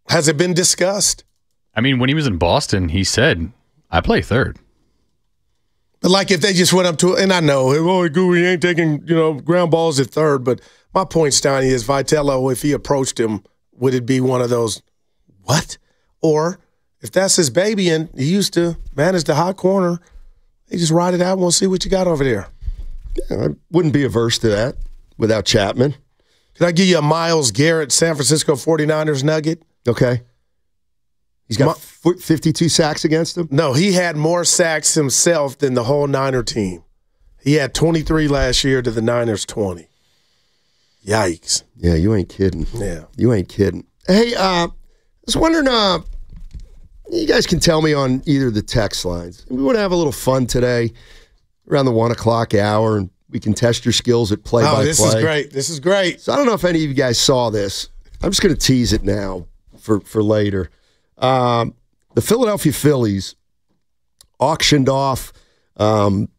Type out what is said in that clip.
Has it been discussed? I mean, when he was in Boston, he said, I play third. But like if they just went up to it, and I know, oh, Gooey ain't taking, ground balls at third, but my point, Steiny, is Vitello, if he approached him, would it be one of those, what? Or if that's his baby and he used to manage the hot corner, they just ride it out and we'll see what you got over there. Yeah, I wouldn't be averse to that without Chapman. Can I give you a Myles Garrett San Francisco 49ers nugget? Okay. He's got 52 sacks against him? No, he had more sacks himself than the whole Niner team. He had 23 last year to the Niners 20. Yikes. Yeah, you ain't kidding. Yeah. You ain't kidding. Hey, I was wondering, you guys can tell me on either of the text lines. We want to have a little fun today around the 1 o'clock hour, and we can test your skills at play-by-play. Oh, this is great. This is great. So I don't know if any of you guys saw this. I'm just going to tease it now for later. The Philadelphia Phillies auctioned off